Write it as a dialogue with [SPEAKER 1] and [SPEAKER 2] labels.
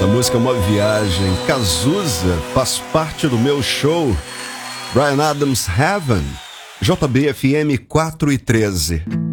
[SPEAKER 1] Essa música é uma viagem. Cazuza faz parte do meu show. Bryan Adams, Heaven. JBFM 4 e 13.